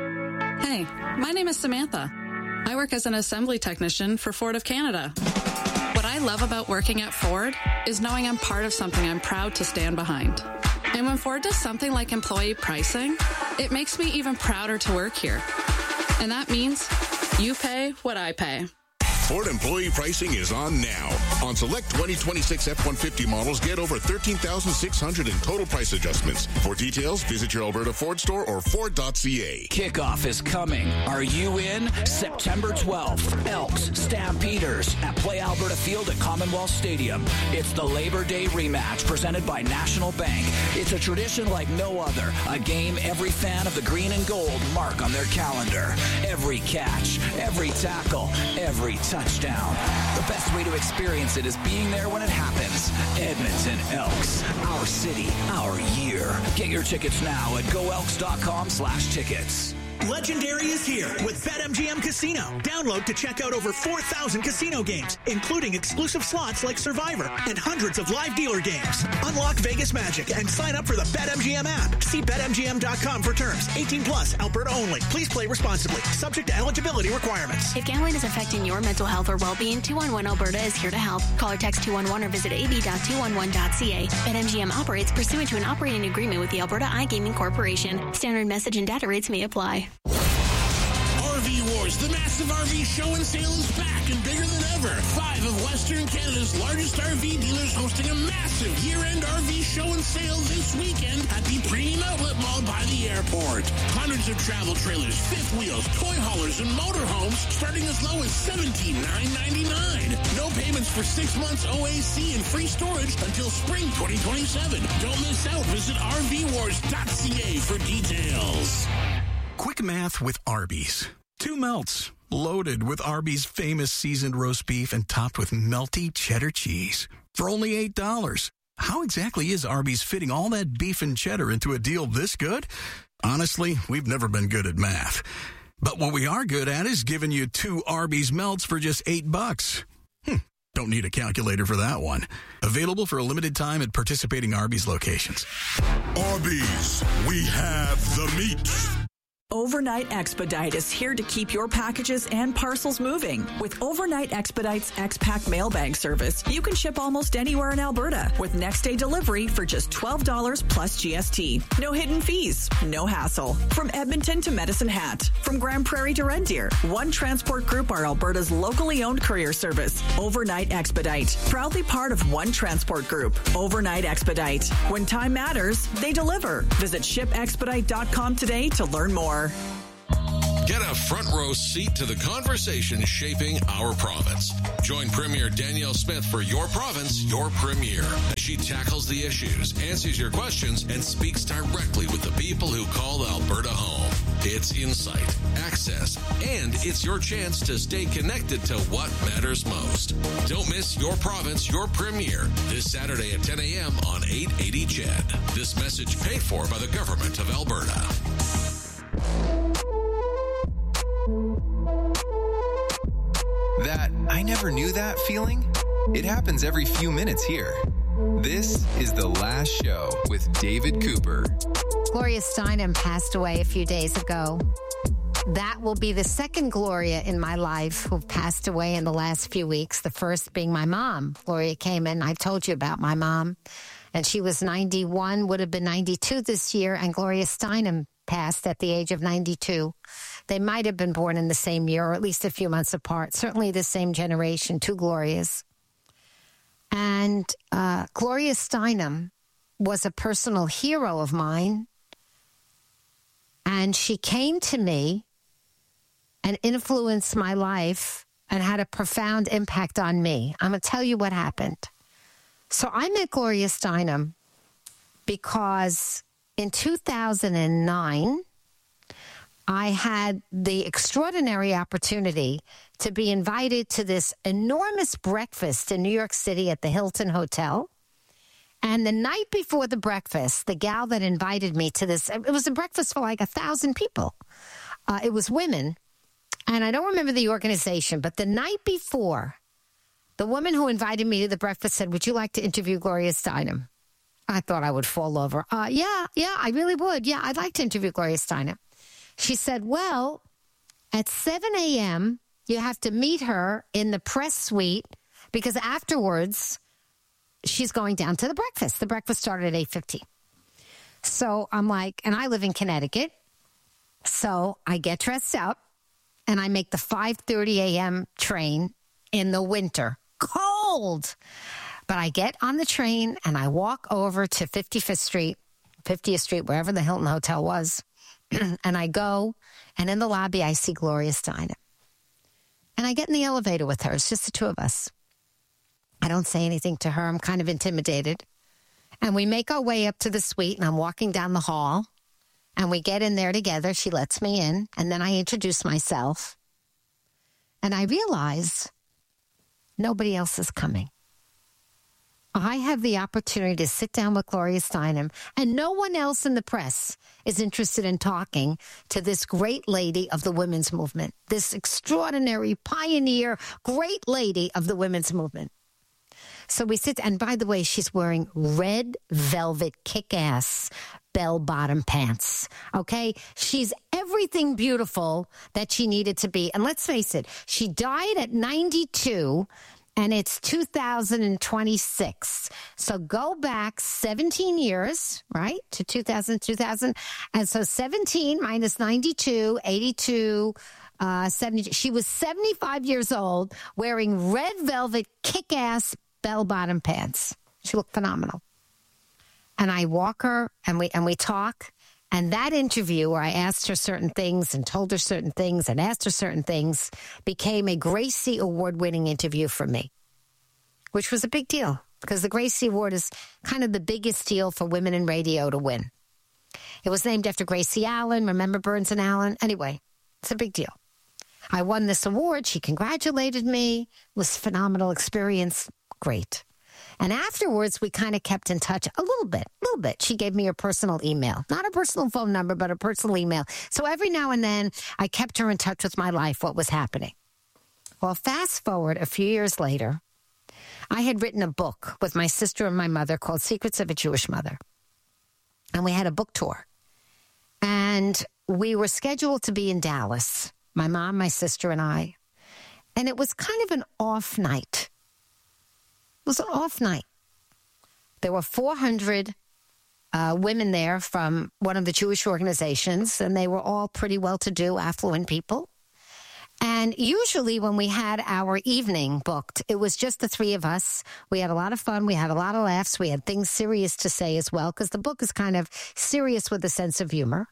Hey, my name is Samantha. I work as an assembly technician for Ford of Canada. What I love about working at Ford is knowing I'm part of something I'm proud to stand behind. And when Ford does something like employee pricing, it makes me even prouder to work here. And that means you pay what I pay. Ford employee pricing is on now. On select twenty twenty-six F one fifty models, get over thirteen thousand six hundred dollars in total price adjustments. For details, visit your Alberta Ford store or Ford dot C A. Kickoff is coming. Are you in? September twelfth, Elks, Stampeders at Play Alberta Field at Commonwealth Stadium. It's the Labor Day rematch presented by National Bank. It's a tradition like no other. A game every fan of the green and gold mark on their calendar. Every catch, every tackle, every touchdown. The best way to experience it is being there when it happens. Edmonton Elks, our city, our year. Get your tickets now at go elks dot com slash tickets. Legendary is here with BetMGM Casino. Download to check out over four thousand casino games, including exclusive slots like Survivor and hundreds of live dealer games. Unlock Vegas magic and sign up for the BetMGM app. See bet M G M dot com for terms. eighteen plus, Alberta only. Please play responsibly. Subject to eligibility requirements. If gambling is affecting your mental health or well-being, two one one Alberta is here to help. Call or text two one one or visit a b dot two one one dot c a. BetMGM operates pursuant to an operating agreement with the Alberta iGaming Corporation. Standard message and data rates may apply. R V Wars, the massive R V show and sale is back and bigger than ever. Five of Western Canada's largest R V dealers hosting a massive year-end R V show and sale this weekend at the Premium Outlet Mall by the airport. Hundreds of travel trailers, fifth wheels, toy haulers, and motorhomes starting as low as seventeen thousand nine hundred ninety-nine dollars. No payments for six months O A C and free storage until spring twenty twenty-seven. Don't miss out. Visit R V wars dot c a for details. Quick math with Arby's. Two melts, loaded with Arby's famous seasoned roast beef and topped with melty cheddar cheese. For only eight dollars. How exactly is Arby's fitting all that beef and cheddar into a deal this good? Honestly, we've never been good at math. But what we are good at is giving you two Arby's melts for just eight bucks. Hmm. Don't need a calculator for that one. Available for a limited time at participating Arby's locations. Arby's, we have the meat. Overnight Expedite is here to keep your packages and parcels moving. With Overnight Expedite's X-Pack mailbag service, you can ship almost anywhere in Alberta with next-day delivery for just twelve dollars plus G S T. No hidden fees, no hassle. From Edmonton to Medicine Hat, from Grand Prairie to Red Deer, One Transport Group are Alberta's locally owned courier service. Overnight Expedite, proudly part of One Transport Group. Overnight Expedite. When time matters, they deliver. Visit ship expedite dot com today to learn more. Get a front row seat to the conversation shaping our province. Join Premier Danielle Smith for Your Province, Your Premier, as she tackles the issues, answers your questions, and speaks directly with the people who call Alberta home. It's insight, access, and it's your chance to stay connected to what matters most. Don't miss Your Province, Your Premier this Saturday at ten a.m. on eight eighty C H E D. This message paid for by the Government of Alberta. That I never knew that feeling? It happens every few minutes here. This is The Last Show with David Cooper. Gloria Steinem passed away a few days ago. That will be the second Gloria in my life who passed away in the last few weeks. The first being my mom. Gloria came in. I've told you about my mom. And she was ninety-one, would have been ninety-two this year. And Gloria Steinem passed at the age of ninety-two. They might have been born in the same year, or at least a few months apart. Certainly the same generation, two Glorias. And uh, Gloria Steinem was a personal hero of mine. And she came to me and influenced my life and had a profound impact on me. I'm going to tell you what happened. So I met Gloria Steinem because in two thousand nine, I had the extraordinary opportunity to be invited to this enormous breakfast in New York City at the Hilton Hotel. And the night before the breakfast, the gal that invited me to this, it was a breakfast for like a thousand people. Uh, it was women. And I don't remember the organization, but the night before, the woman who invited me to the breakfast said, "Would you like to interview Gloria Steinem?" I thought I would fall over. Uh, yeah, yeah, I really would. Yeah, I'd like to interview Gloria Steinem. She said, well, at seven a.m., you have to meet her in the press suite because afterwards she's going down to the breakfast. The breakfast started at eight fifteen. So I'm like, and I live in Connecticut. So I get dressed up and I make the five thirty a.m. train in the winter. Cold. But I get on the train and I walk over to fifty-fifth Street, fiftieth Street, wherever the Hilton Hotel was. And I go, and in the lobby, I see Gloria Steinem. And I get in the elevator with her. It's just the two of us. I don't say anything to her. I'm kind of intimidated. And we make our way up to the suite, and I'm walking down the hall. And we get in there together. She lets me in. And then I introduce myself. And I realize nobody else is coming. I have the opportunity to sit down with Gloria Steinem, and no one else in the press is interested in talking to this great lady of the women's movement, this extraordinary pioneer, great lady of the women's movement. So we sit, and by the way, she's wearing red velvet kick-ass bell-bottom pants, okay? She's everything beautiful that she needed to be. And let's face it, she died at ninety-two, and it's two thousand twenty-six. So go back seventeen years, right, to two thousand, two thousand. And so seventeen minus ninety-two, eighty-two, uh, seventy. She was seventy-five years old wearing red velvet kick-ass bell-bottom pants. She looked phenomenal. And I walk her and we and we talk. And that interview where I asked her certain things and told her certain things and asked her certain things became a Gracie Award-winning interview for me, which was a big deal because the Gracie Award is kind of the biggest deal for women in radio to win. It was named after Gracie Allen. Remember Burns and Allen? Anyway, it's a big deal. I won this award. She congratulated me. It was a phenomenal experience. Great. And afterwards, we kind of kept in touch a little bit, a little bit. She gave me her personal email, not a personal phone number, but a personal email. So every now and then, I kept her in touch with my life, what was happening. Well, fast forward a few years later, I had written a book with my sister and my mother called Secrets of a Jewish Mother. And we had a book tour. And we were scheduled to be in Dallas, my mom, my sister, and I. And it was kind of an off night. It was an off night. There were four hundred uh, women there from one of the Jewish organizations, and they were all pretty well-to-do, affluent people. And usually when we had our evening booked, it was just the three of us. We had a lot of fun. We had a lot of laughs. We had things serious to say as well, because the book is kind of serious with a sense of humor.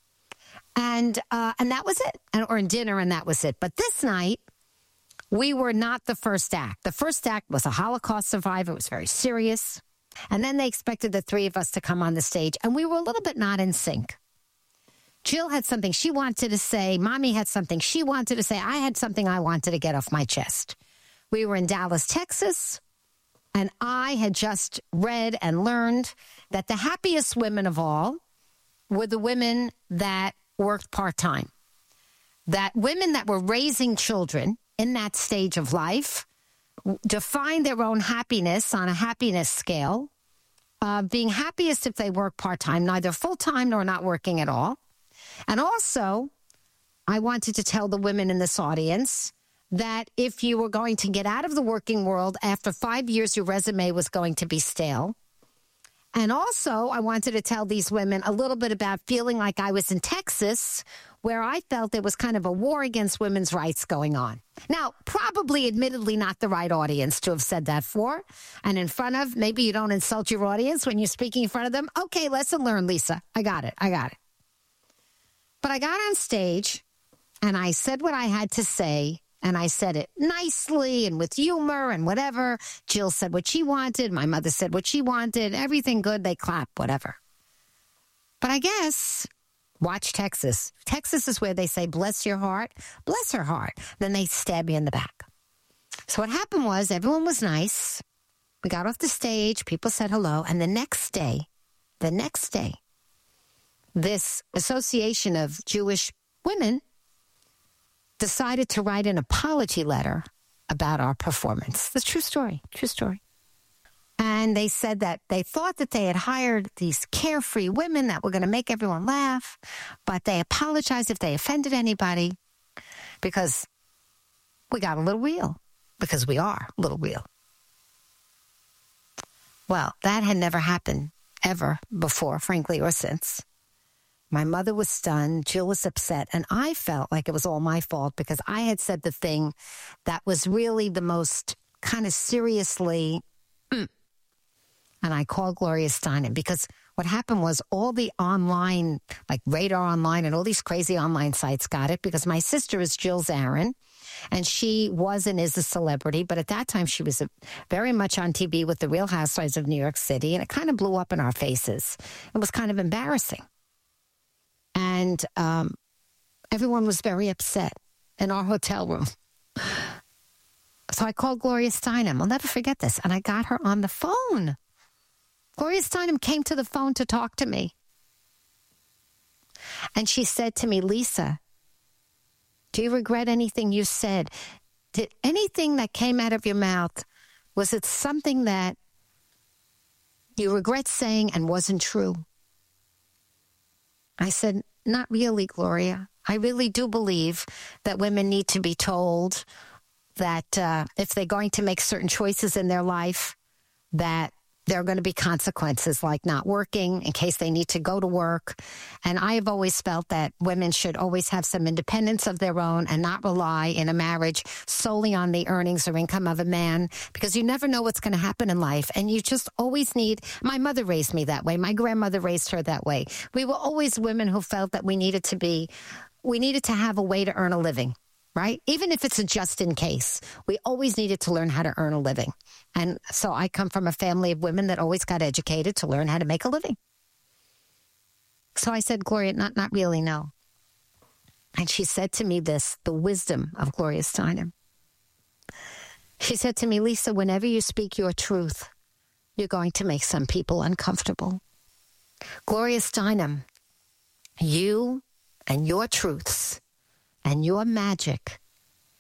And uh, and that was it. And, or dinner, and that was it. But this night, we were not the first act. The first act was a Holocaust survivor. It was very serious. And then they expected the three of us to come on the stage, and we were a little bit not in sync. Jill had something she wanted to say. Mommy had something she wanted to say. I had something I wanted to get off my chest. We were in Dallas, Texas, and I had just read and learned that the happiest women of all were the women that worked part-time. That women that were raising children in that stage of life defined their own happiness on a happiness scale, uh, being happiest if they work part-time, neither full-time nor not working at all. And also, I wanted to tell the women in this audience that if you were going to get out of the working world after five years, your resume was going to be stale. And also, I wanted to tell these women a little bit about feeling like I was in Texas, where I felt there was kind of a war against women's rights going on. Now, probably admittedly not the right audience to have said that for and in front of. Maybe you don't insult your audience when you're speaking in front of them. Okay, lesson learned, Lisa. I got it. I got it. But I got on stage, and I said what I had to say, and I said it nicely and with humor and whatever. Jill said what she wanted. My mother said what she wanted. Everything good. They clap, whatever. But I guess, watch Texas. Texas is where they say, bless your heart, bless her heart. Then they stab you in the back. So what happened was everyone was nice. We got off the stage. People said hello. And the next day, the next day, this association of Jewish women decided to write an apology letter about our performance. It's a true story, true story. And they said that they thought that they had hired these carefree women that were going to make everyone laugh, but they apologized if they offended anybody because we got a little real, because we are a little real. Well, that had never happened ever before, frankly, or since. My mother was stunned. Jill was upset. And I felt like it was all my fault because I had said the thing that was really the most kind of seriously. Mm. And I called Gloria Steinem because what happened was all the online, like Radar Online and all these crazy online sites got it because my sister is Jill Zarin. And she was and is a celebrity. But at that time, she was a, very much on T V with the Real Housewives of New York City. And it kind of blew up in our faces. It was kind of embarrassing. And um, everyone was very upset in our hotel room. So I called Gloria Steinem. I'll never forget this. And I got her on the phone. Gloria Steinem came to the phone to talk to me. And she said to me, Lisa, do you regret anything you said? Did anything that came out of your mouth, was it something that you regret saying and wasn't true? I said, not really, Gloria. I really do believe that women need to be told that uh, if they're going to make certain choices in their life, that there are going to be consequences like not working in case they need to go to work. And I have always felt that women should always have some independence of their own and not rely in a marriage solely on the earnings or income of a man, because you never know what's going to happen in life. And you just always need, my mother raised me that way. My grandmother raised her that way. We were always women who felt that we needed to be, we needed to have a way to earn a living. Right? Even if it's a just in case, we always needed to learn how to earn a living. And so I come from a family of women that always got educated to learn how to make a living. So I said, Gloria, not, not really, no. And she said to me this, the wisdom of Gloria Steinem. She said to me, Lisa, whenever you speak your truth, you're going to make some people uncomfortable. Gloria Steinem, you and your truths and your magic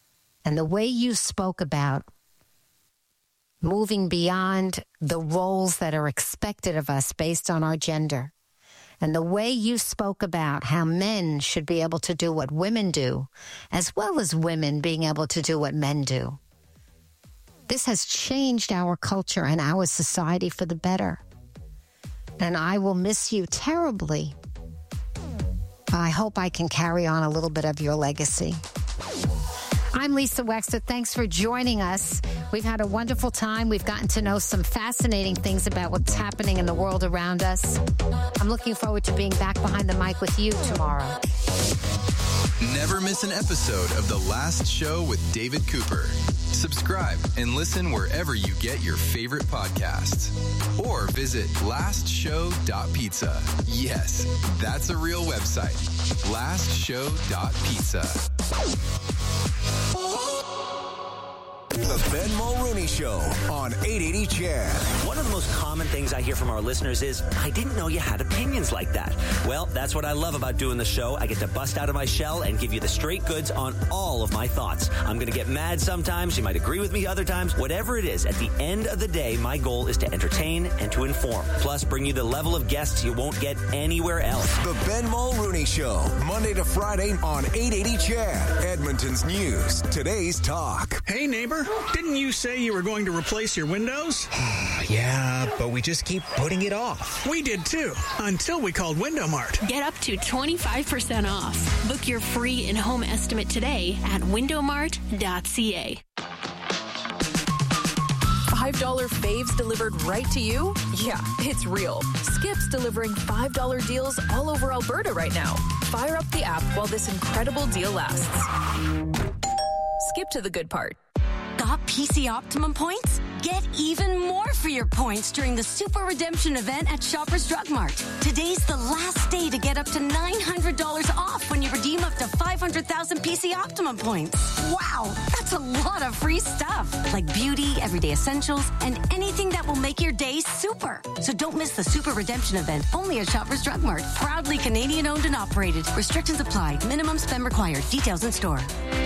And the way you spoke about moving beyond the roles that are expected of us based on our gender, and the way you spoke about how men should be able to do what women do, as well as women being able to do what men do. This has changed our culture and our society for the better. And I will miss you terribly. I hope I can carry on a little bit of your legacy. I'm Lisa Wexler. Thanks for joining us. We've had a wonderful time. We've gotten to know some fascinating things about what's happening in the world around us. I'm looking forward to being back behind the mic with you tomorrow. Never miss an episode of The Last Show with David Cooper. Subscribe and listen wherever you get your favorite podcasts. Or visit last show dot pizza. Yes, that's a real website. last show dot pizza. The Ben Mulrooney Show on eight eighty C H E D. One of the most common things I hear from our listeners is, I didn't know you had opinions like that. Well, that's what I love about doing the show. I get to bust out of my shell and give you the straight goods on all of my thoughts. I'm going to get mad sometimes. You might agree with me other times. Whatever it is, at the end of the day, my goal is to entertain and to inform. Plus, bring you the level of guests you won't get anywhere else. The Ben Mulrooney Show, Monday to Friday on eight eighty C H E D. Edmonton's news, today's talk. Hey, neighbor. Didn't you say you were going to replace your windows? Yeah, but we just keep putting it off. We did too, until we called Window Mart. Get up to twenty-five percent off. Book your free in-home estimate today at window mart dot c a. five dollar faves delivered right to you? Yeah, it's real. Skip's delivering five dollar deals all over Alberta right now. Fire up the app while this incredible deal lasts. Skip to the good part. Got P C Optimum points? Get even more for your points during the Super Redemption event at Shoppers Drug Mart. Today's the last day to get up to nine hundred dollars off when you redeem up to five hundred thousand P C Optimum points. Wow, that's a lot of free stuff, like beauty, everyday essentials, and anything that will make your day super. So don't miss the Super Redemption event only at Shoppers Drug Mart. Proudly Canadian owned and operated. Restrictions apply. Minimum spend required. Details in store.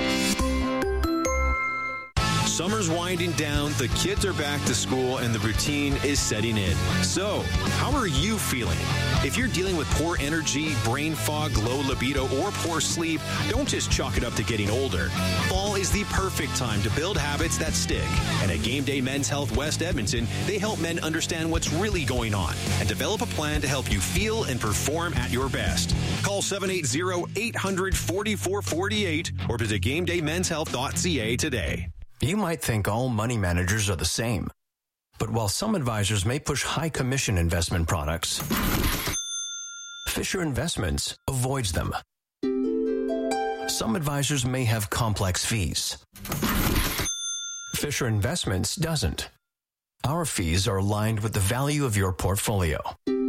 Summer's winding down, the kids are back to school, and the routine is setting in. So, how are you feeling? If you're dealing with poor energy, brain fog, low libido, or poor sleep, don't just chalk it up to getting older. Fall is the perfect time to build habits that stick. And at Game Day Men's Health West Edmonton, they help men understand what's really going on and develop a plan to help you feel and perform at your best. Call seven eight zero, eight hundred, forty-four forty-eight or visit game day men's health dot c a today. You might think all money managers are the same. But while some advisors may push high commission investment products, Fisher Investments avoids them. Some advisors may have complex fees. Fisher Investments doesn't. Our fees are aligned with the value of your portfolio.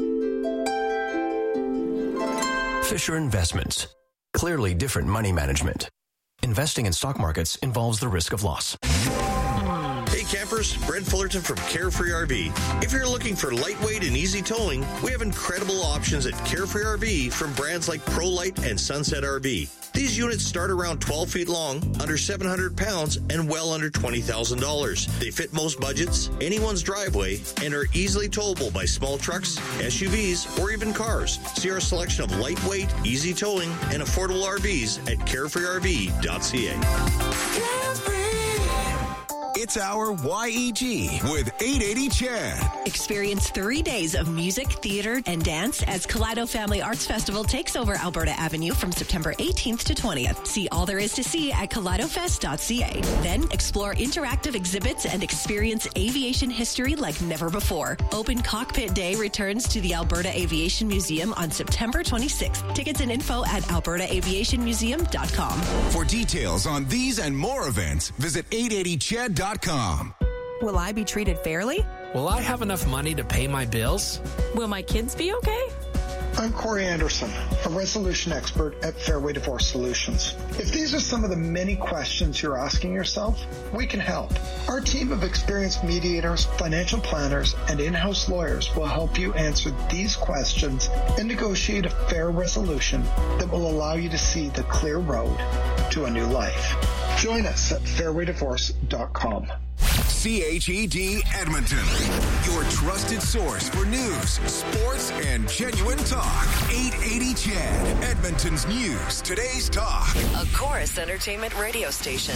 Fisher Investments. Clearly different money management. Investing in stock markets involves the risk of loss. Hey campers, Brent Fullerton from Carefree R V. If you're looking for lightweight and easy towing, we have incredible options at Carefree R V from brands like ProLite and Sunset R V. These units start around twelve feet long, under seven hundred pounds, and well under twenty thousand dollars. They fit most budgets, anyone's driveway, and are easily towable by small trucks, S U Vs, or even cars. See our selection of lightweight, easy towing, and affordable R Vs at carefree r v dot c a. It's our Y E G with eight eighty C H E D. Experience three days of music, theater, and dance as Kaleido Family Arts Festival takes over Alberta Avenue from September eighteenth to twentieth. See all there is to see at kaleido fest dot c a. Then explore interactive exhibits and experience aviation history like never before. Open Cockpit Day returns to the Alberta Aviation Museum on September twenty-sixth. Tickets and info at alberta aviation museum dot com. For details on these and more events, visit eight eighty C H E D dot com. Will I be treated fairly? Will I have enough money to pay my bills? Will my kids be okay? I'm Corey Anderson, a resolution expert at Fairway Divorce Solutions. If these are some of the many questions you're asking yourself, we can help. Our team of experienced mediators, financial planners, and in-house lawyers will help you answer these questions and negotiate a fair resolution that will allow you to see the clear road to a new life. Join us at fairway divorce dot com. C H E D Edmonton, your trusted source for news, sports, and genuine talk. eight eighty C H E D, Edmonton's news, today's talk. A Chorus Entertainment radio station.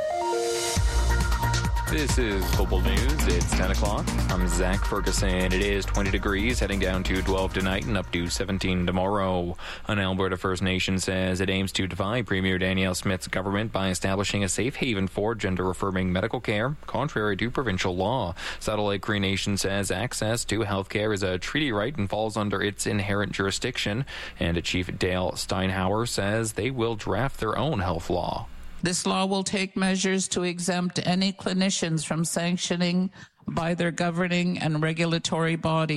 This is Global News. It's ten o'clock. I'm Zach Ferguson. It is twenty degrees, heading down to twelve tonight and up to seventeen tomorrow. An Alberta First Nation says it aims to defy Premier Danielle Smith's government by establishing a safe haven for gender-affirming medical care, contrary to provincial law. Saddle Lake Cree Nation says access to health care is a treaty right and falls under its inherent jurisdiction. And Chief Dale Steinhauer says they will draft their own health law. This law will take measures to exempt any clinicians from sanctioning by their governing and regulatory body.